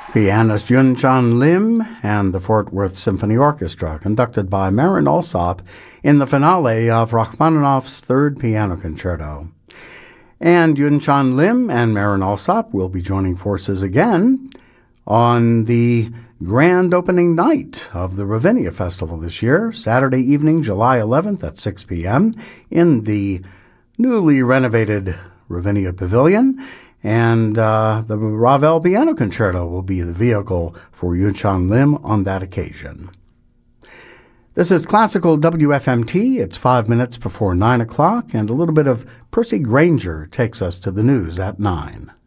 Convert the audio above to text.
Pianist Yun Chan Lim and the Fort Worth Symphony Orchestra, conducted by Marin Alsop in the finale of Rachmaninoff's Third Piano Concerto. And Yun Chan Lim and Marin Alsop will be joining forces again on the grand opening night of the Ravinia Festival this year, Saturday evening, July 11th at 6 p.m. in the newly renovated Ravinia Pavilion. And the Ravel Piano Concerto will be the vehicle for Yun Chan Lim on that occasion. This is Classical WFMT. It's 5 minutes before 9 o'clock, and a little bit of Percy Granger takes us to the news at 9.